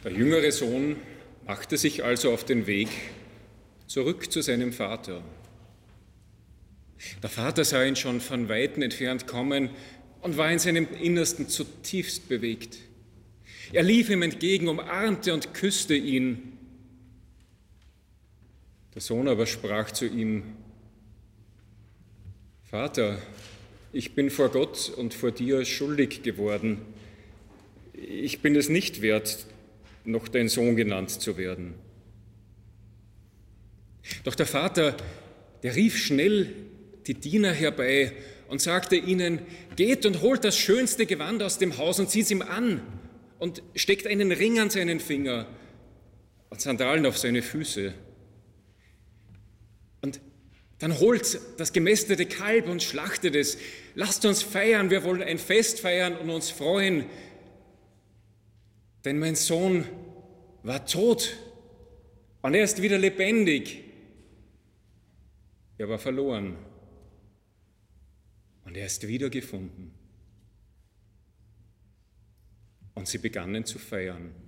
Der jüngere Sohn machte sich also auf den Weg zurück zu seinem Vater. Der Vater sah ihn schon von Weitem entfernt kommen und war in seinem Innersten zutiefst bewegt. Er lief ihm entgegen, umarmte und küsste ihn. Der Sohn aber sprach zu ihm: Vater, ich bin vor Gott und vor dir schuldig geworden. Ich bin es nicht wert, noch dein Sohn genannt zu werden. Doch der Vater, der rief schnell die Diener herbei und sagte ihnen: Geht und holt das schönste Gewand aus dem Haus und zieht es ihm an und steckt einen Ring an seinen Finger und Sandalen auf seine Füße. Und dann holt das gemästete Kalb und schlachtet es. Lasst uns feiern, wir wollen ein Fest feiern und uns freuen. Denn mein Sohn war tot und er ist wieder lebendig. Er war verloren und er ist wiedergefunden. Und sie begannen zu feiern.